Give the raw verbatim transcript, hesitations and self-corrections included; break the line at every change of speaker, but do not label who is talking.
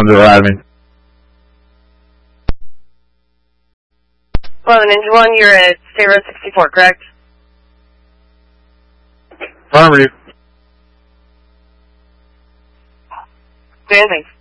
to allow me.
Hello, Ninja One, you're at State Road sixty-four, correct?
Affirmative.
Anything.